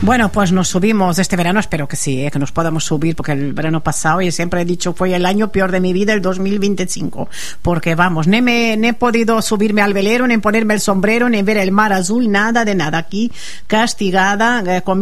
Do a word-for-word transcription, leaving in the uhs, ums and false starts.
Bueno, pues nos subimos este verano, espero que sí, eh, que nos podamos subir, porque el verano pasado, y siempre he dicho, fue el año peor de mi vida, el dos mil veinticinco, porque vamos, ni me ni he podido subirme al velero, ni ponerme el sombrero, ni ver el mar azul, nada de nada, aquí castigada, eh, con